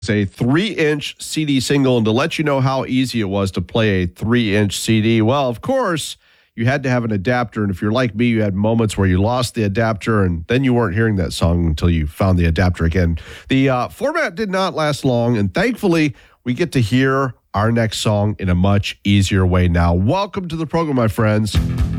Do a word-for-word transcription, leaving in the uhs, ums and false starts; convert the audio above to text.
It's a three-inch C D single, and to let you know how easy it was to play a three-inch C D, well, of course, you had to have an adapter, and if you're like me, you had moments where you lost the adapter, and then you weren't hearing that song until you found the adapter again. The uh, format did not last long, and thankfully, we get to hear our next song in a much easier way now. Welcome to the program, my friends.